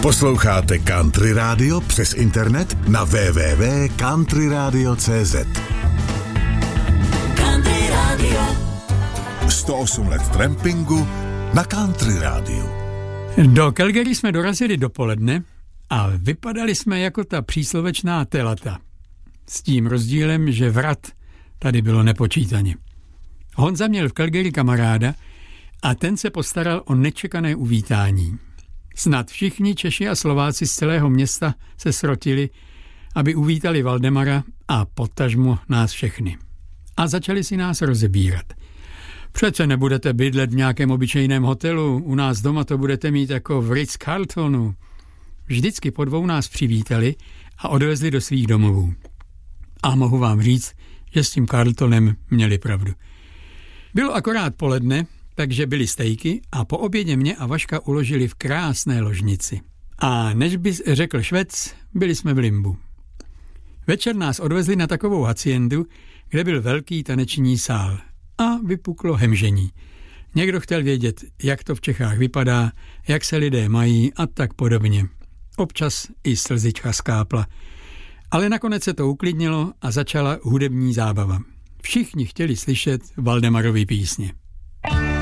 Posloucháte Country Radio přes internet na www.countryradio.cz. Country Radio. 108 let trampingu na Country Radio. Do Calgary jsme dorazili dopoledne a vypadali jsme jako ta příslovečná telata. S tím rozdílem, že vrat tady bylo nepočítaně. Honza měl v Calgary kamaráda a ten se postaral o nečekané uvítání. Snad všichni Češi a Slováci z celého města se srotili, aby uvítali Valdemara a potažmo nás všechny. A začali si nás rozebírat. Přece nebudete bydlet v nějakém obyčejném hotelu, u nás doma to budete mít jako v Ritz-Carltonu. Vždycky po dvou nás přivítali a odvezli do svých domovů. A mohu vám říct, že s tím Carltonem měli pravdu. Bylo akorát poledne, takže byly stejky a po obědě mě a Vaška uložili v krásné ložnici. A než by řekl Švec, byli jsme v limbu. Večer nás odvezli na takovou haciendu, kde byl velký taneční sál. A vypuklo hemžení. Někdo chtěl vědět, jak to v Čechách vypadá, jak se lidé mají a tak podobně. Občas i slzička skápla. Ale nakonec se to uklidnilo a začala hudební zábava. Všichni chtěli slyšet Valdemarovy písně.